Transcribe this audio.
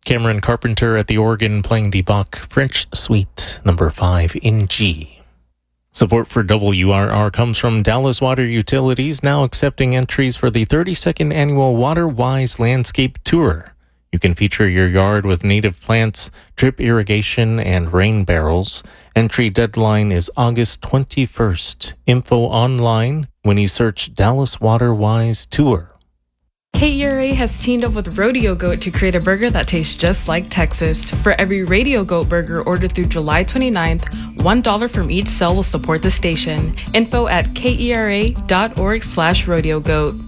Cameron Carpenter at the organ playing the Bach French Suite number 5 in G. Support for WRR comes from Dallas Water Utilities, now accepting entries for the 32nd annual WaterWise Landscape Tour. You can feature your yard with native plants, drip irrigation, and rain barrels. Entry deadline is August 21st. Info online when you search Dallas WaterWise Tour. KERA has teamed up with Rodeo Goat to create a burger that tastes just like Texas. For every Radio Goat burger ordered through July 29th, $1 from each sale will support the station. Info at kera.org/rodeogoat.